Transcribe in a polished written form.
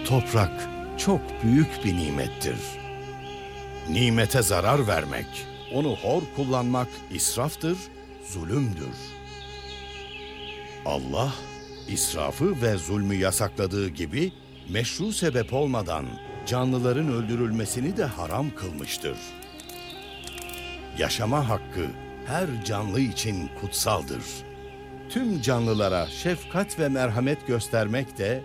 toprak çok büyük bir nimettir. Nimete zarar vermek, onu hor kullanmak israftır, zulümdür. Allah, israfı ve zulmü yasakladığı gibi, meşru sebep olmadan canlıların öldürülmesini de haram kılmıştır. Yaşama hakkı her canlı için kutsaldır. Tüm canlılara şefkat ve merhamet göstermek de